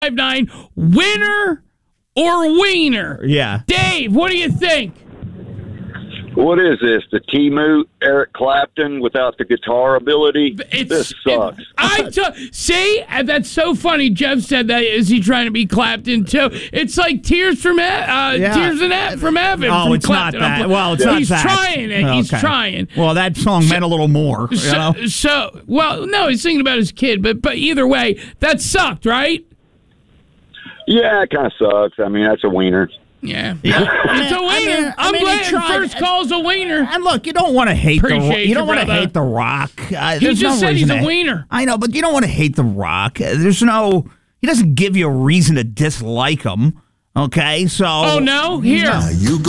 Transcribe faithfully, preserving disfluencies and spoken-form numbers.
nine, winner or wiener? Yeah. Dave, what do you think? What is this? The T-Moot Eric Clapton without the guitar ability? It's, this sucks. It, I t- see, that's so funny. Jeff said that. Is he trying to be Clapton too? It's like Tears from uh, Yeah. Tears in e- from Heaven. Oh, from it's Clapton. not that. Well, it's not He's that. trying it. He's Okay. trying. Well, that song meant a little more. You So, know? so, well, no, he's singing about his kid, but but either way, that sucked, right? Yeah, it kind of sucks. I mean, that's a wiener. Yeah, Yeah. it's a I wiener. mean- I I'm mean, he glad tried- first call's a wiener. And look, you don't want to hate the Appreciate you don't you, want to brother. hate the Rock. Uh, He there's just no said reason he's a to- wiener. I know, but you don't want to hate the Rock. Uh, There's no. He doesn't give you a reason to dislike him. Okay, so. Oh no, here. You go